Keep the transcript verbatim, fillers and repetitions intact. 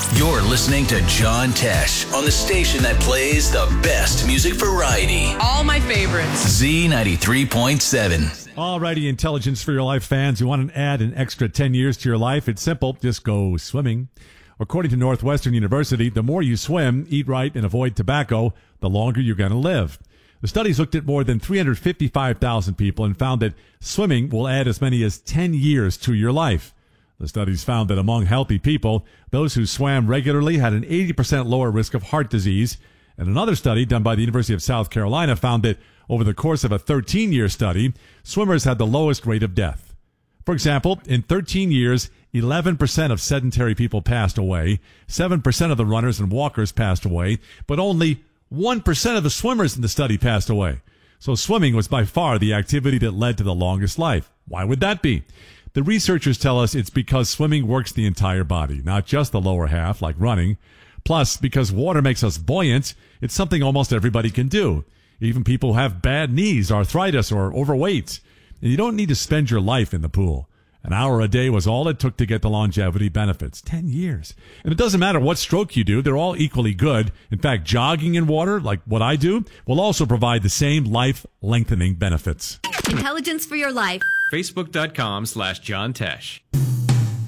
You're listening to John Tesh on the station that plays the best music variety. All my favorites. Z ninety-three point seven. Alrighty, Intelligence for Your Life fans. You want to add an extra ten years to your life? It's simple. Just go swimming. According to Northwestern University, the more you swim, eat right, and avoid tobacco, the longer you're going to live. The studies looked at more than three hundred fifty-five thousand people and found that swimming will add as many as ten years to your life. The studies found that among healthy people, those who swam regularly had an eighty percent lower risk of heart disease. And another study done by the University of South Carolina found that over the course of a thirteen-year study, swimmers had the lowest rate of death. For example, in thirteen years, eleven percent of sedentary people passed away, seven percent of the runners and walkers passed away, but only one percent of the swimmers in the study passed away. So swimming was by far the activity that led to the longest life. Why would that be? The researchers tell us it's because swimming works the entire body, not just the lower half like running. Plus, because water makes us buoyant, it's something almost everybody can do. Even people who have bad knees, arthritis, or overweight. And you don't need to spend your life in the pool. An hour a day was all it took to get the longevity benefits. Ten years. And it doesn't matter what stroke you do, they're all equally good. In fact, jogging in water, like what I do, will also provide the same life-lengthening benefits. Intelligence for Your Life. Facebook.com slash John Tesh.